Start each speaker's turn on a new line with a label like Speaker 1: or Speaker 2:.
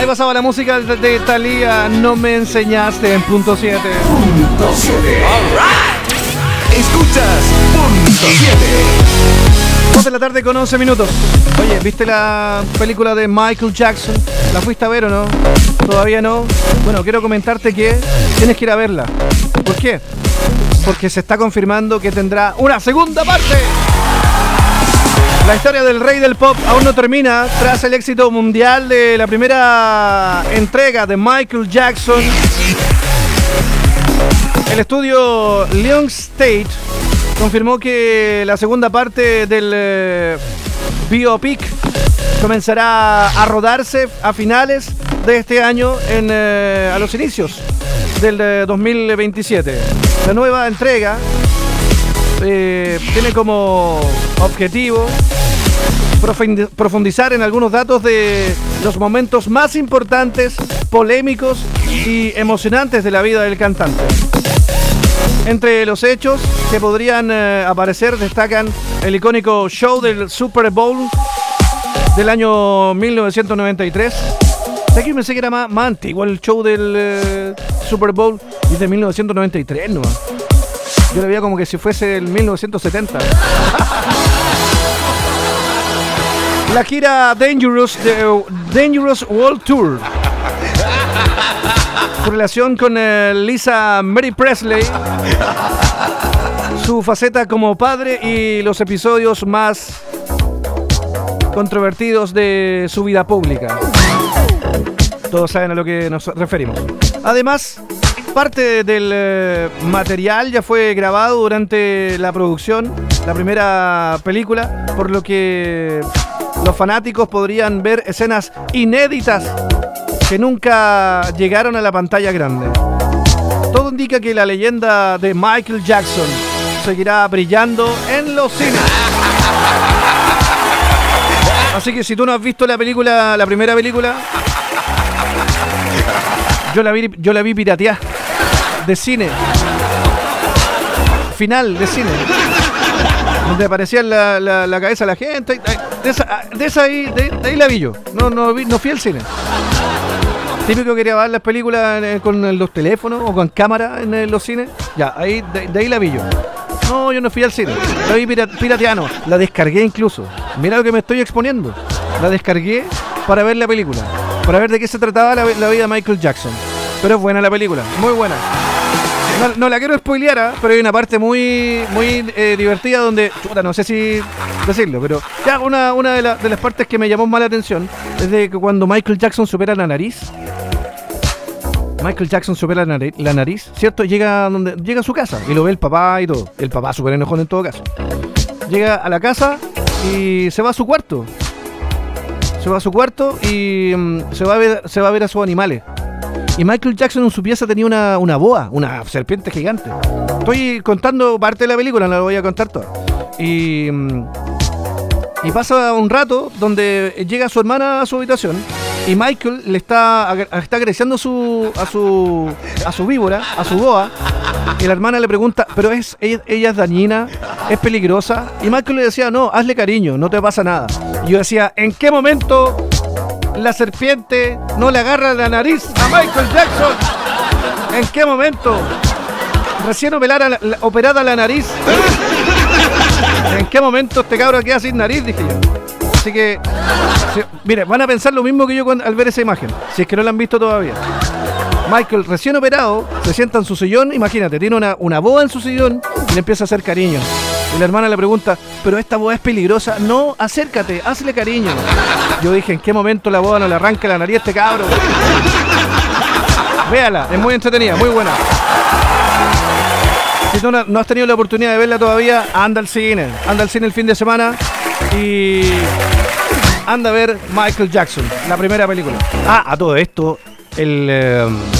Speaker 1: Ahí pasaba la música de Thalía, No me enseñaste en punto 7.
Speaker 2: Punto 7. Alright. Escuchas punto 7.
Speaker 1: 2 de la tarde con 11 minutos. Oye, ¿viste la película de Michael Jackson? ¿La fuiste a ver o no? ¿Todavía no? Bueno, quiero comentarte que tienes que ir a verla. ¿Por qué? Porque se está confirmando que tendrá una segunda parte. La historia del rey del pop aún no termina tras el éxito mundial de la primera entrega de Michael Jackson. El estudio Lionsgate confirmó que la segunda parte del biopic comenzará a rodarse a finales de este año, a los inicios del 2027. La nueva entrega tiene como objetivo profundizar en algunos datos de los momentos más importantes, polémicos y emocionantes de la vida del cantante. Entre los hechos que podrían aparecer destacan el icónico show del Super Bowl del año 1993. Aquí pensé que era más antiguo el show del Super Bowl, y de 1993 no. Yo lo veía como que si fuese el 1970. La gira Dangerous World Tour. Su relación con Lisa Mary Presley, su faceta como padre y los episodios más controvertidos de su vida pública. Todos saben a lo que nos referimos. Además, parte del material ya fue grabado durante la producción, la primera película, por lo que los fanáticos podrían ver escenas inéditas que nunca llegaron a la pantalla grande. Todo indica que la leyenda de Michael Jackson seguirá brillando en los cines. Así que si tú no has visto la película, la primera película, yo la vi pirateada de cine. Final de cine. Donde aparecía la cabeza de la gente. De ahí la vi yo. No fui al cine. Típico que grabar las películas con los teléfonos o con cámara en los cines. Ya, de ahí la vi yo. No, yo no fui al cine. La vi pirateano. La descargué incluso. Mira lo que me estoy exponiendo. La descargué para ver la película. Para ver de qué se trataba la vida de Michael Jackson. Pero es buena la película. Muy buena. No la quiero spoilear, pero hay una parte muy divertida donde, chuta, no sé si decirlo, pero ya una de las partes que me llamó más la atención es de que cuando Michael Jackson supera la nariz. Michael Jackson supera la nariz, ¿cierto? Llega a su casa y lo ve el papá y todo. El papá súper enojón en todo caso. Llega a la casa y se va a su cuarto. Y se va a ver a sus animales. Y Michael Jackson en su pieza tenía una boa, una serpiente gigante. Estoy contando parte de la película, no la voy a contar toda. Y pasa un rato donde llega su hermana a su habitación y Michael le está acariciando a su víbora, a su boa. Y la hermana le pregunta, ¿pero ella es dañina? ¿Es peligrosa? Y Michael le decía, no, hazle cariño, no te pasa nada. Y yo decía, ¿en qué momento la serpiente no le agarra la nariz a Michael Jackson? ¿En qué momento? Recién operada la nariz. ¿En qué momento este cabro queda sin nariz? Dije yo. Así que, mire, van a pensar lo mismo que yo al ver esa imagen, si es que no la han visto todavía. Michael, recién operado, se sienta en su sillón, imagínate, tiene una boa en su sillón y le empieza a hacer cariño. Y la hermana le pregunta, ¿pero esta boa es peligrosa? No, acércate, hazle cariño. Yo dije, ¿en qué momento la boa no le arranca la nariz a este cabro? Véala, es muy entretenida, muy buena. Si tú no has tenido la oportunidad de verla todavía, anda al cine el fin de semana y anda a ver Michael Jackson, la primera película. A todo esto,